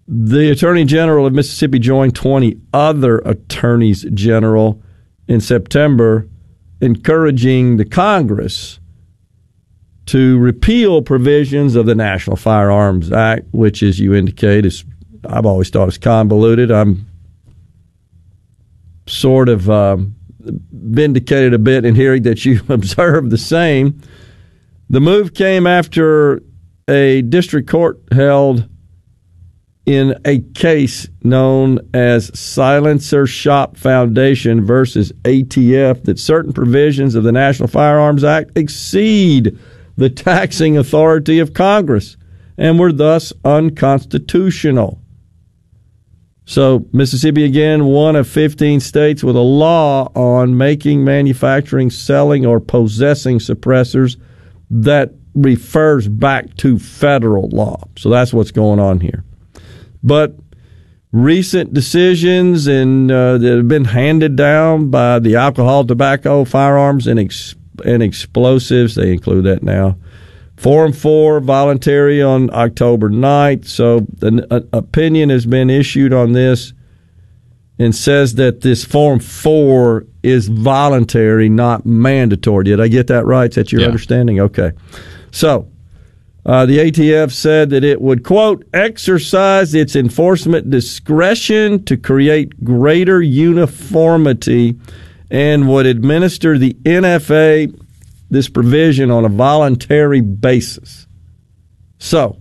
The Attorney General of Mississippi joined 20 other attorneys general in September, encouraging the Congress to repeal provisions of the National Firearms Act, which, as you indicate, I've always thought is convoluted. I'm sort of vindicated a bit in hearing that you observe the same. The move came after a district court held in a case known as Silencer Shop Foundation versus ATF that certain provisions of the National Firearms Act exceed the taxing authority of Congress and were thus unconstitutional. So Mississippi, again, one of 15 states with a law on making, manufacturing, selling, or possessing suppressors that refers back to federal law. So that's what's going on here. But recent decisions that have been handed down by the Alcohol, Tobacco, Firearms, and Explosives, they include that now, Form 4, voluntary on October 9th. So an opinion has been issued on this and says that this Form 4 is voluntary, not mandatory. Did I get that right? Is that your understanding? Okay. So the ATF said that it would, quote, exercise its enforcement discretion to create greater uniformity and would administer the NFA this provision on a voluntary basis. So,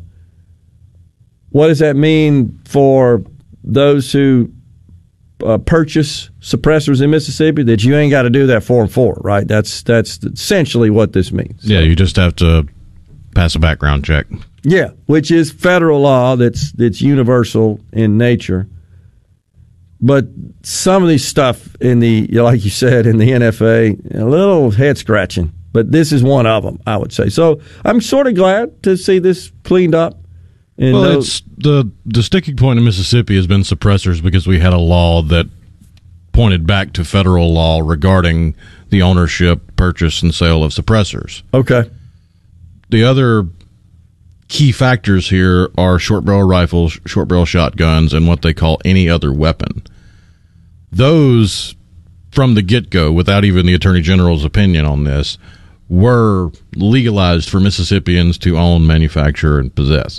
what does that mean for those who purchase suppressors in Mississippi? That you ain't got to do that Form 4, right? That's essentially what this means. Yeah, you just have to pass a background check. Yeah, which is federal law that's universal in nature. But some of these stuff in the, like you said, in the NFA, a little head scratching. But this is one of them, I would say. So I'm sort of glad to see this cleaned up. Well, it's the sticking point in Mississippi has been suppressors because we had a law that pointed back to federal law regarding the ownership, purchase, and sale of suppressors. Okay. The other key factors here are short barrel rifles, short barrel shotguns, and what they call any other weapon. Those, from the get-go, without even the Attorney General's opinion on this, were legalized for Mississippians to own, manufacture, and possess.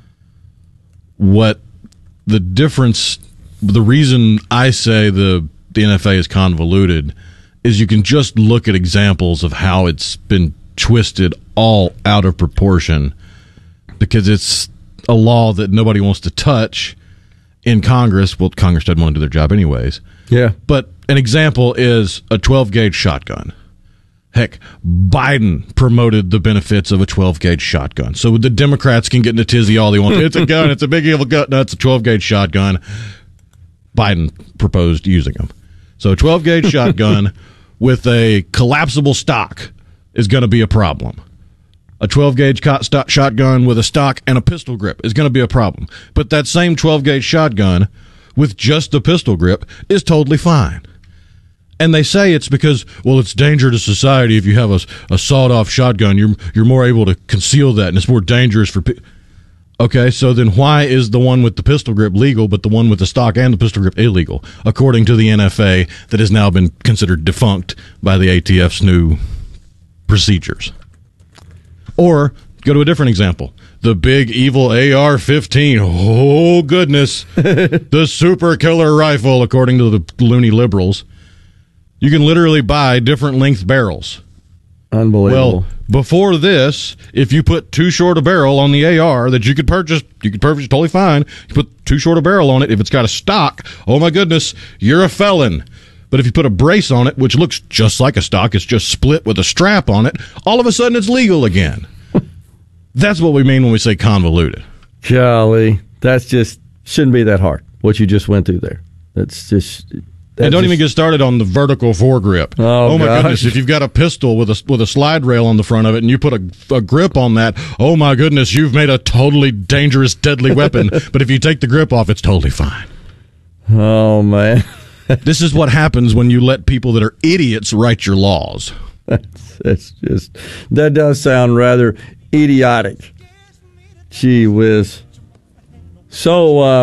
What the difference, the reason I say the NFA is convoluted is you can just look at examples of how it's been twisted all out of proportion because it's a law that nobody wants to touch in Congress. Well, Congress doesn't want to do their job anyways. Yeah. But an example is a 12-gauge shotgun. Heck, Biden promoted the benefits of a 12-gauge shotgun. So the Democrats can get in a tizzy all they want. It's a gun. It's a big evil gun. No, it's a 12-gauge shotgun. Biden proposed using them. So a 12-gauge shotgun with a collapsible stock is going to be a problem. A 12-gauge shotgun with a stock and a pistol grip is going to be a problem. But that same 12-gauge shotgun with just the pistol grip is totally fine. And they say it's because, well, it's danger to society if you have a sawed-off shotgun. You're more able to conceal that, and it's more dangerous for people. Okay, so then why is the one with the pistol grip legal, but the one with the stock and the pistol grip illegal, according to the NFA that has now been considered defunct by the ATF's new procedures? Or, go to a different example. The big evil AR-15. Oh, goodness. The super killer rifle, according to the loony liberals. You can literally buy different length barrels. Unbelievable. Well, before this, if you put too short a barrel on the AR that you could purchase totally fine. You put too short a barrel on it. If it's got a stock, oh my goodness, you're a felon. But if you put a brace on it, which looks just like a stock, it's just split with a strap on it, all of a sudden it's legal again. That's what we mean when we say convoluted. Golly, that's just shouldn't be that hard, what you just went through there. That's just... And don't even get started on the vertical foregrip. Oh my goodness! If you've got a pistol with a slide rail on the front of it, and you put a grip on that, oh my goodness, you've made a totally dangerous, deadly weapon. But if you take the grip off, it's totally fine. Oh man, this is what happens when you let people that are idiots write your laws. That does sound rather idiotic. Gee whiz. So.